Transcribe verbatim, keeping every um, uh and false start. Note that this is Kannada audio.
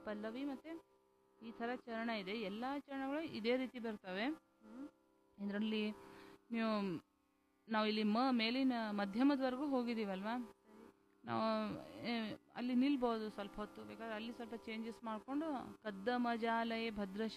ಪಲ್ಲವಿ ಮತ್ತು ಈ ಥರ ಚರಣ ಇದೆ. ಎಲ್ಲ ಚರಣಗಳು ಇದೇ ರೀತಿ ಬರ್ತವೆ. ಇದರಲ್ಲಿ ನೀವು ನಾವು ಇಲ್ಲಿ ಮ ಮೇಲಿನ ಮಧ್ಯಮದವರೆಗೂ ಹೋಗಿದ್ದೀವಲ್ವಾ, ನಾವು ಏ, ಅಲ್ಲಿ ನಿಲ್ಬೋದು ಸ್ವಲ್ಪ ಹೊತ್ತು, ಬೇಕಾದ್ರೆ ಅಲ್ಲಿ ಸ್ವಲ್ಪ ಚೇಂಜಸ್ ಮಾಡಿಕೊಂಡು ಕದ್ದ ಮಜಾಲಯೇ ಭದ್ರ